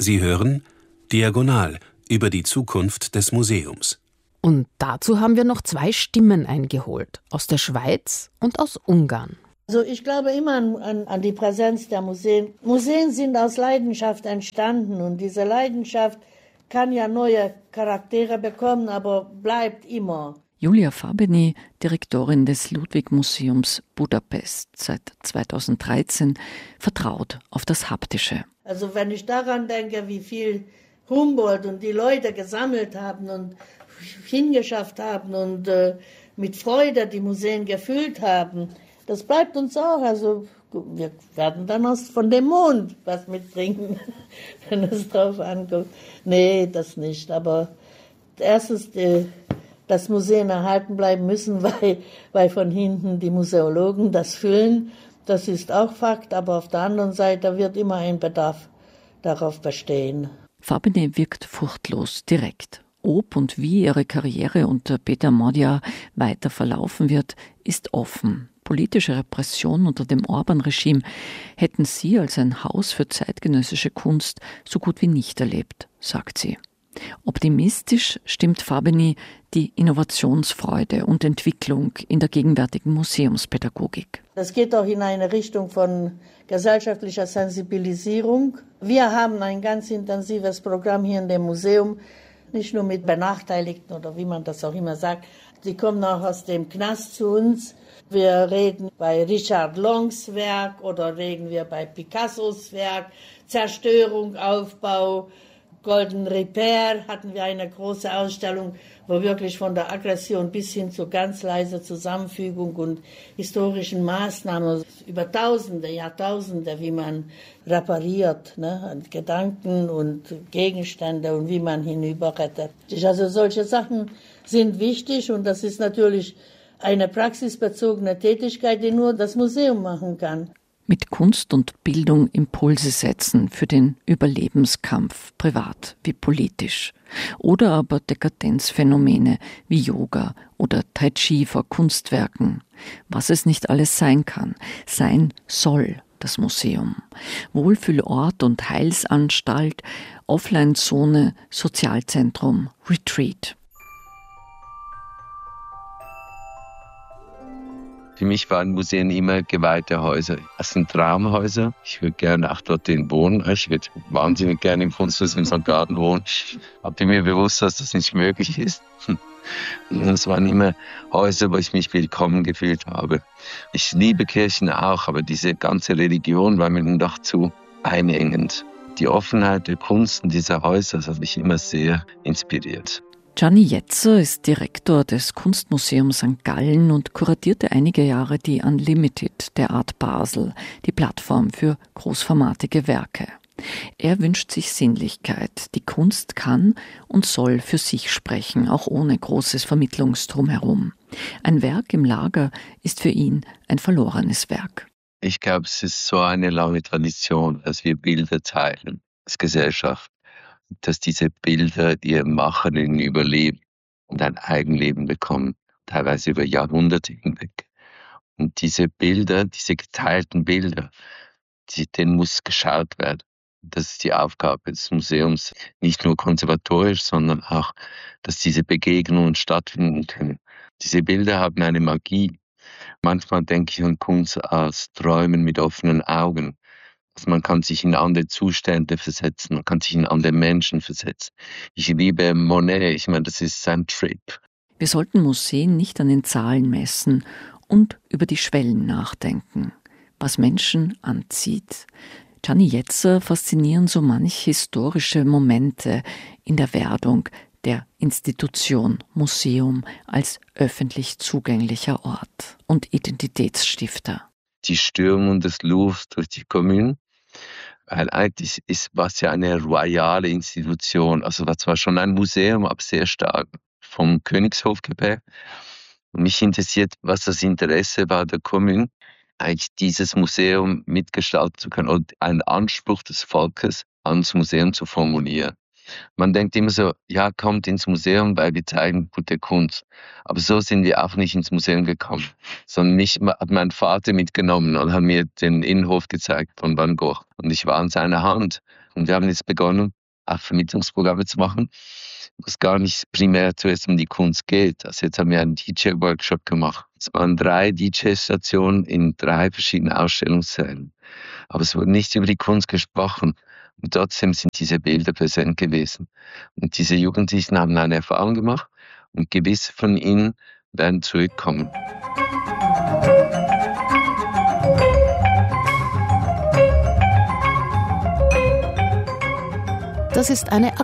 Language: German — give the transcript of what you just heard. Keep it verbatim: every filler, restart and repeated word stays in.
Sie hören Diagonal über die Zukunft des Museums. Und dazu haben wir noch zwei Stimmen eingeholt, aus der Schweiz und aus Ungarn. Also ich glaube immer an, an die Präsenz der Museen. Museen sind aus Leidenschaft entstanden und diese Leidenschaft kann ja neue Charaktere bekommen, aber bleibt immer. Julia Fabeni, Direktorin des Ludwig-Museums Budapest, seit zweitausenddreizehn vertraut auf das Haptische. Also wenn ich daran denke, wie viel Humboldt und die Leute gesammelt haben und hingeschafft haben und äh, mit Freude die Museen gefüllt haben, das bleibt uns auch. Also wir werden dann aus von dem Mond was mitbringen, wenn es drauf ankommt. Nee, das nicht. Aber erstens, die, dass Museen erhalten bleiben müssen, weil, weil von hinten die Museologen das füllen. Das ist auch Fakt. Aber auf der anderen Seite wird immer ein Bedarf darauf bestehen. Fabene wirkt furchtlos direkt. Ob und wie ihre Karriere unter Peter Magyar weiter verlaufen wird, ist offen. Politische Repression unter dem Orban-Regime hätten sie als ein Haus für zeitgenössische Kunst so gut wie nicht erlebt, sagt sie. Optimistisch stimmt Fabeni die Innovationsfreude und Entwicklung in der gegenwärtigen Museumspädagogik. Das geht auch in eine Richtung von gesellschaftlicher Sensibilisierung. Wir haben ein ganz intensives Programm hier in dem Museum, nicht nur mit Benachteiligten oder wie man das auch immer sagt. Die kommen auch aus dem Knast zu uns. Wir reden bei Richard Longs Werk oder reden wir bei Picassos Werk, Zerstörung, Aufbau, Golden Repair hatten wir eine große Ausstellung, wo wirklich von der Aggression bis hin zur ganz leise Zusammenfügung und historischen Maßnahmen über Tausende, Jahrtausende, wie man repariert, ne, Gedanken und Gegenstände und wie man hinüberrettet. Also solche Sachen sind wichtig und das ist natürlich eine praxisbezogene Tätigkeit, die nur das Museum machen kann. Mit Kunst und Bildung Impulse setzen für den Überlebenskampf, privat wie politisch. Oder aber Dekadenzphänomene wie Yoga oder Tai Chi vor Kunstwerken. Was es nicht alles sein kann, sein soll das Museum. Wohlfühlort und Heilsanstalt, Offline-Zone, Sozialzentrum, Retreat. Für mich waren Museen immer geweihte Häuser. Das sind Traumhäuser. Ich würde gerne auch dort wohnen. Ich würde wahnsinnig gerne im Kunsthaus in Sankt Gallen wohnen. Ich habe mir bewusst, dass das nicht möglich ist. Es waren immer Häuser, wo ich mich willkommen gefühlt habe. Ich liebe Kirchen auch, aber diese ganze Religion war mir doch zu einengend. Die Offenheit der Kunst und dieser Häuser, das hat mich immer sehr inspiriert. Gianni Jetzer ist Direktor des Kunstmuseums Sankt Gallen und kuratierte einige Jahre die Unlimited der Art Basel, die Plattform für großformatige Werke. Er wünscht sich Sinnlichkeit. Die Kunst kann und soll für sich sprechen, auch ohne großes Vermittlungsdrumherum. Ein Werk im Lager ist für ihn ein verlorenes Werk. Ich glaube, es ist so eine lange Tradition, dass wir Bilder teilen als Gesellschaft. Dass diese Bilder ihr Macherinnen überleben und ein Eigenleben bekommen, teilweise über Jahrhunderte hinweg. Und diese Bilder, diese geteilten Bilder, die, denen muss geschaut werden. Das ist die Aufgabe des Museums, nicht nur konservatorisch, sondern auch, dass diese Begegnungen stattfinden können. Diese Bilder haben eine Magie. Manchmal denke ich an Kunst als Träumen mit offenen Augen. Also man kann sich in andere Zustände versetzen, man kann sich in andere Menschen versetzen. Ich liebe Monet, ich meine, das ist sein Trip. Wir sollten Museen nicht an den Zahlen messen und über die Schwellen nachdenken, was Menschen anzieht. Gianni Jetzer faszinieren so manch historische Momente in der Werdung der Institution Museum als öffentlich zugänglicher Ort und Identitätsstifter. Die Stürmung des Louvres durch die Kommune, weil eigentlich ist was ja eine royale Institution, also das war schon ein Museum, aber sehr stark vom Königshof geprägt. Und mich interessiert, was das Interesse war der Kommune, eigentlich dieses Museum mitgestalten zu können und einen Anspruch des Volkes ans Museum zu formulieren. Man denkt immer so, ja, kommt ins Museum, weil wir zeigen gute Kunst. Aber so sind wir auch nicht ins Museum gekommen, sondern mich hat mein Vater mitgenommen und hat mir den Innenhof gezeigt von Van Gogh. Und ich war an seiner Hand. Und wir haben jetzt begonnen, auch Vermittlungsprogramme zu machen, wo es gar nicht primär zuerst um die Kunst geht. Also jetzt haben wir einen D J-Workshop gemacht. Es waren drei D J-Stationen in drei verschiedenen Ausstellungssälen. Aber es wurde nicht über die Kunst gesprochen. Und trotzdem sind diese Bilder präsent gewesen. Und diese Jugendlichen haben eine Erfahrung gemacht und gewisse von ihnen werden zurückkommen. Das ist eine